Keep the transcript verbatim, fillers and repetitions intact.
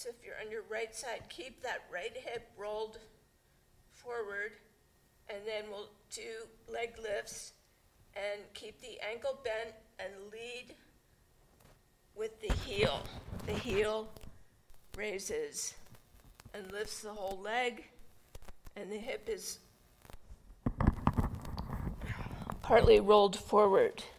So if you're on your right side, keep that right hip rolled forward, and then we'll do leg lifts and keep the ankle bent and lead with the heel. The heel raises and lifts the whole leg, and the hip is partly rolled forward.